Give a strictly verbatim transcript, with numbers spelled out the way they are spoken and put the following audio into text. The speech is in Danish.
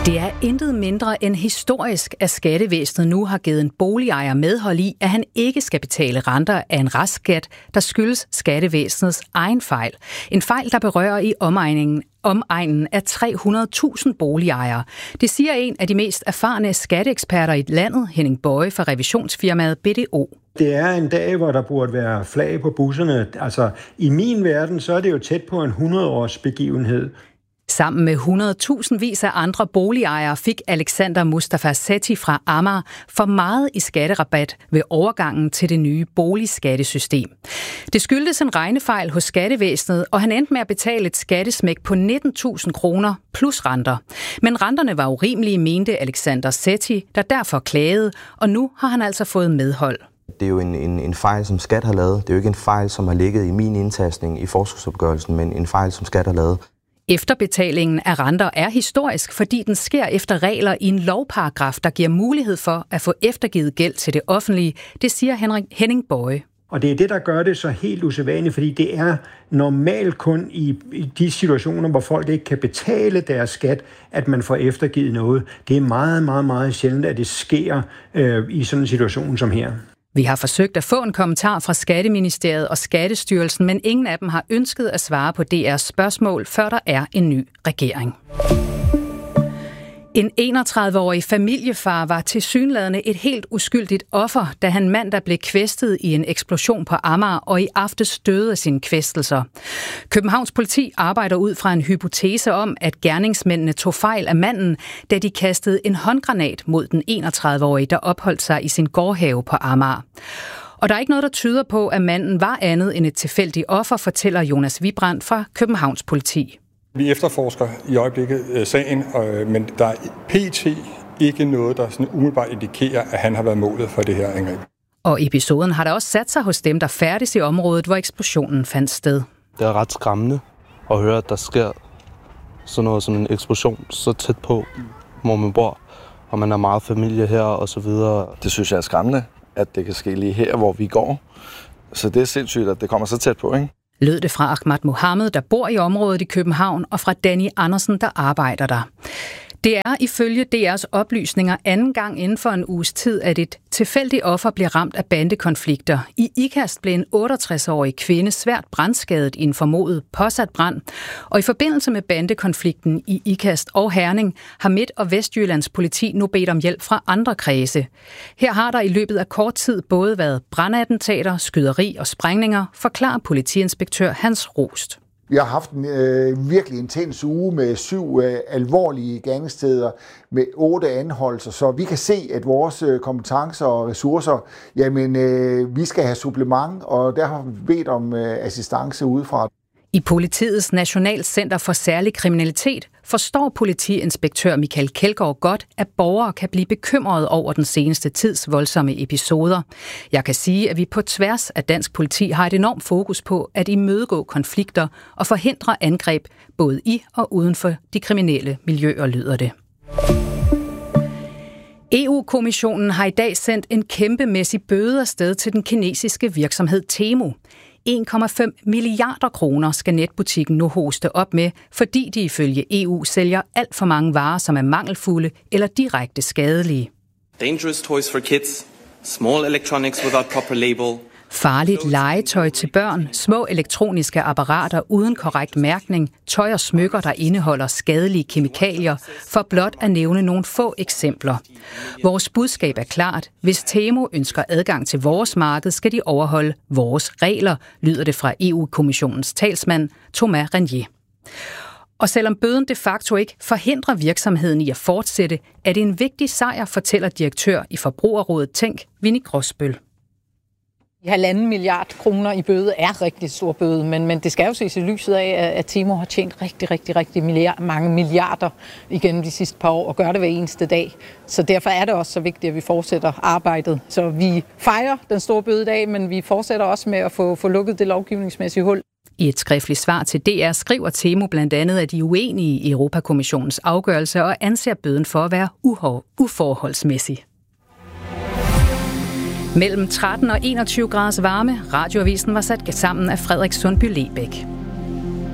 Det er intet mindre end historisk, at skattevæsenet nu har givet en boligejer medhold i, at han ikke skal betale renter af en restskat, der skyldes skattevæsenets egen fejl. En fejl, der berører i omegningen omegnen af tre hundrede tusind boligejere. Det siger en af de mest erfarne skatteeksperter i landet, Henning Boye fra revisionsfirmaet B D O. Det er en dag, hvor der burde være flag på busserne. Altså, i min verden, så er det jo tæt på en hundrede-års begivenhed. Sammen med hundredtusindvis af andre boligejere fik Alexander Mustafa Sethi fra Amager for meget i skatterabat ved overgangen til det nye boligskattesystem. Det skyldtes en regnefejl hos skattevæsenet, og han endte med at betale et skattesmæk på nitten tusind kroner plus renter. Men renterne var urimelige, mente Alexander Sethi, der derfor klagede, og nu har han altså fået medhold. Det er jo en, en, en fejl, som skat har lavet. Det er jo ikke en fejl, som har ligget i min indtastning i forskudsopgørelsen, men en fejl, som skat har lavet. Efterbetalingen af renter er historisk, fordi den sker efter regler i en lovparagraf, der giver mulighed for at få eftergivet gæld til det offentlige. Det siger Henrik, Henning Boye. Og det er det, der gør det så helt usædvanligt, fordi det er normalt kun i, i de situationer, hvor folk ikke kan betale deres skat, at man får eftergivet noget. Det er meget, meget, meget sjældent, at det sker øh, i sådan en situation som her. Vi har forsøgt at få en kommentar fra Skatteministeriet og Skattestyrelsen, men ingen af dem har ønsket at svare på D R's spørgsmål, før der er en ny regering. En enogtredive-årig familiefar var tilsyneladende et helt uskyldigt offer, da han mandag blev kvæstet i en eksplosion på Amager og i aftes døde af sine kvæstelser. Københavns politi arbejder ud fra en hypotese om, at gerningsmændene tog fejl af manden, da de kastede en håndgranat mod den enogtredive-årige, der opholdt sig i sin gårdhave på Amager. Og der er ikke noget, der tyder på, at manden var andet end et tilfældigt offer, fortæller Jonas Vibrand fra Københavns politi. Vi efterforsker i øjeblikket øh, sagen, øh, men der er pt. Ikke noget, der sådan umiddelbart indikerer, at han har været målet for det her angreb. Og episoden har der også sat sig hos dem, der færdes i området, hvor eksplosionen fandt sted. Det er ret skræmmende at høre, at der sker sådan noget som en eksplosion så tæt på, hvor man bor, og man er meget familie her og så videre. Det synes jeg er skræmmende, at det kan ske lige her, hvor vi går. Så det er sindssygt, at det kommer så tæt på, ikke? Lød det fra Ahmad Mohammed, der bor i området i København, og fra Danny Andersen, der arbejder der. Det er ifølge D R's oplysninger anden gang inden for en uges tid, at et tilfældigt offer bliver ramt af bandekonflikter. I Ikast blev en otteogtres-årig kvinde svært brandskadet i en formodet påsat brand. Og i forbindelse med bandekonflikten i Ikast og Herning har Midt- og Vestjyllands politi nu bedt om hjælp fra andre kredse. Her har der i løbet af kort tid både været brandattentater, skyderi og sprængninger, forklarer politiinspektør Hans Rost. Vi har haft en øh, virkelig intens uge med syv øh, alvorlige gerningssteder med otte anholdelser, så vi kan se, at vores øh, kompetencer og ressourcer, jamen øh, vi skal have supplement, og der har vi bedt om øh, assistance udefra. I Politiets Nationalcenter for Særlig Kriminalitet forstår politiinspektør Michael Kjeldgaard godt, at borgere kan blive bekymrede over den seneste tids voldsomme episoder. Jeg kan sige, at vi på tværs af dansk politi har et enormt fokus på at imødegå konflikter og forhindre angreb både i og uden for de kriminelle miljøer, lyder det. E U-kommissionen har i dag sendt en kæmpemæssig bøde afsted til den kinesiske virksomhed Temu. en komma fem milliarder kroner skal netbutikken nu hoste op med, fordi de ifølge E U sælger alt for mange varer, som er mangelfulde eller direkte skadelige. Dangerous toys for kids, small electronics without proper label. Farligt legetøj til børn, små elektroniske apparater uden korrekt mærkning, tøj og smykker, der indeholder skadelige kemikalier, for blot at nævne nogle få eksempler. Vores budskab er klart. Hvis Temu ønsker adgang til vores marked, skal de overholde vores regler, lyder det fra E U-kommissionens talsmand Thomas Renier. Og selvom bøden de facto ikke forhindrer virksomheden i at fortsætte, er det en vigtig sejr, fortæller direktør i Forbrugerrådet Tænk, Winnie Gråsbøl. Halvanden milliard kroner i bøde er rigtig stor bøde, men, men det skal jo ses i lyset af, at Temu har tjent rigtig, rigtig, rigtig milliard, mange milliarder igennem de sidste par år og gør det hver eneste dag. Så derfor er det også så vigtigt, at vi fortsætter arbejdet. Så vi fejrer den store bødedag, men vi fortsætter også med at få, få lukket det lovgivningsmæssige hul. I et skriftligt svar til D R skriver Temu blandt andet, at de er uenige i Europakommissionens afgørelse og anser bøden for at være uforholdsmæssig. Mellem tretten og enogtyve graders varme. Radioavisen var sat sammen af Frederik Sundby Lebæk.